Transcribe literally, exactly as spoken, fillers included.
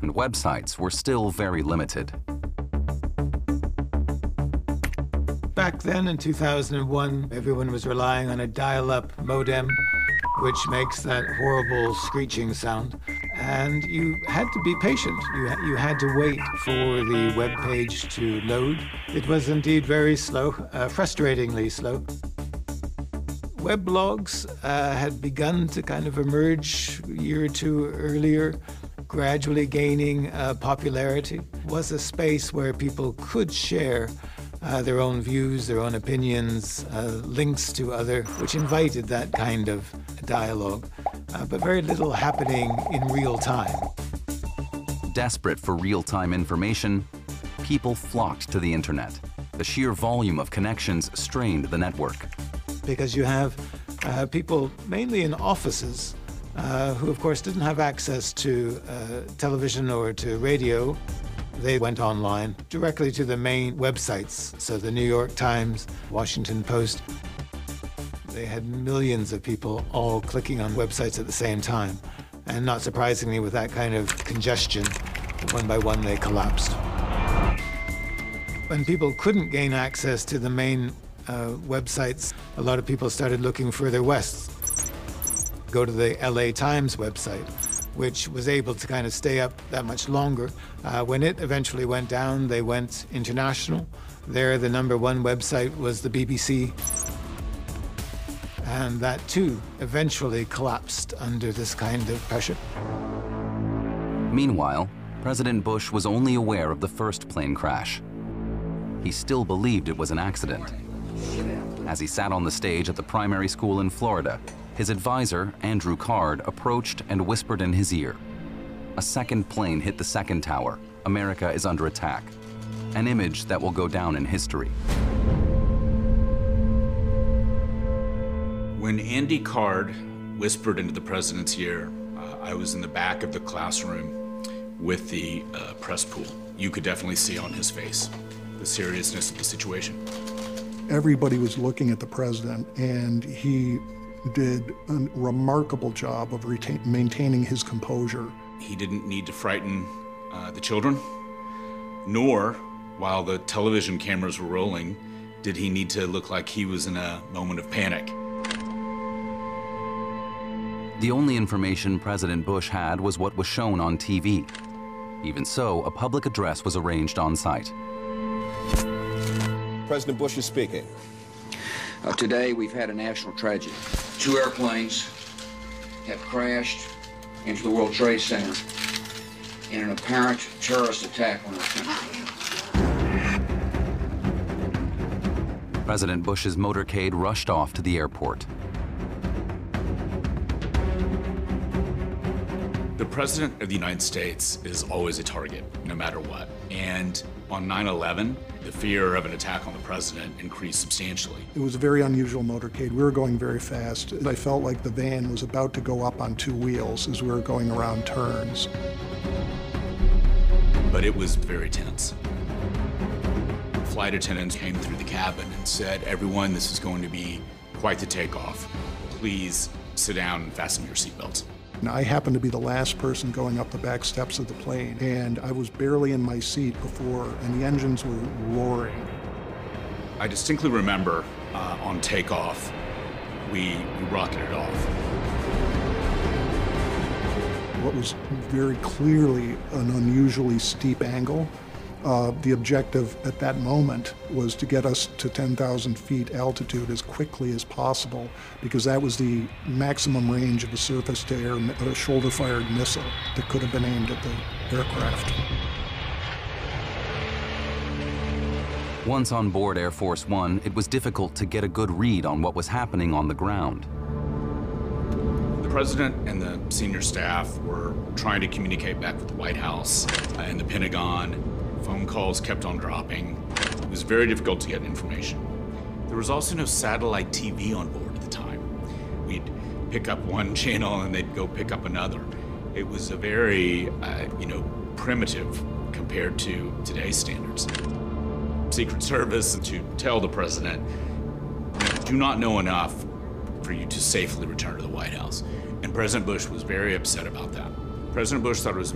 and websites were still very limited. Back then, in two thousand one, everyone was relying on a dial-up modem, which makes that horrible screeching sound. And you had to be patient. You, ha you had to wait for the web page to load. It was indeed very slow, uh, frustratingly slow. Weblogs uh, had begun to kind of emerge a year or two earlier, gradually gaining uh, popularity. It was a space where people could share uh, their own views, their own opinions, uh, links to other, which invited that kind of dialogue. Uh, but very little happening in real time. Desperate for real-time information, people flocked to the internet. The sheer volume of connections strained the network. Because you have uh, people mainly in offices uh, who, of course, didn't have access to uh, television or to radio. They went online directly to the main websites, so the New York Times, Washington Post. They had millions of people all clicking on websites at the same time. And not surprisingly, with that kind of congestion, one by one they collapsed. When people couldn't gain access to the main uh, websites, a lot of people started looking further west. Go to the L A Times website, which was able to kind of stay up that much longer. Uh, when it eventually went down, they went international. There, the number one website was the B B C. And that, too, eventually collapsed under this kind of pressure. Meanwhile, President Bush was only aware of the first plane crash. He still believed it was an accident. As he sat on the stage at the primary school in Florida, his advisor, Andrew Card, approached and whispered in his ear, "A second plane hit the second tower. America is under attack." An image that will go down in history. When Andy Card whispered into the president's ear, uh, I was in the back of the classroom with the uh, press pool. You could definitely see on his face the seriousness of the situation. Everybody was looking at the president, and he did a remarkable job of retain maintaining his composure. He didn't need to frighten uh, the children, nor, while the television cameras were rolling, did he need to look like he was in a moment of panic. The only information President Bush had was what was shown on T V. Even so, a public address was arranged on site. President Bush is speaking. Uh, today, we've had a national tragedy. Two airplanes have crashed into the World Trade Center in an apparent terrorist attack on our country. President Bush's motorcade rushed off to the airport. The President of the United States is always a target, no matter what. And on nine eleven, the fear of an attack on the President increased substantially. It was a very unusual motorcade. We were going very fast. I felt like the van was about to go up on two wheels as we were going around turns. But it was very tense. Flight attendants came through the cabin and said, "Everyone, this is going to be quite the takeoff. Please sit down and fasten your seatbelts." And I happened to be the last person going up the back steps of the plane, and I was barely in my seat before, and the engines were roaring. I distinctly remember uh, on takeoff, we, we rocketed off. What was very clearly an unusually steep angle. Uh, the objective at that moment was to get us to ten thousand feet altitude as quickly as possible, because that was the maximum range of a surface-to-air uh, shoulder-fired missile that could have been aimed at the aircraft. Once on board Air Force One, it was difficult to get a good read on what was happening on the ground. The President and the senior staff were trying to communicate back with the White House uh, and the Pentagon. Phone calls kept on dropping. It was very difficult to get information. There was also no satellite T V on board at the time. We'd pick up one channel and they'd go pick up another. It was a very, uh, you know, primitive compared to today's standards. Secret Service to tell the President, "We do not know enough for you to safely return to the White House." And President Bush was very upset about that. President Bush thought it was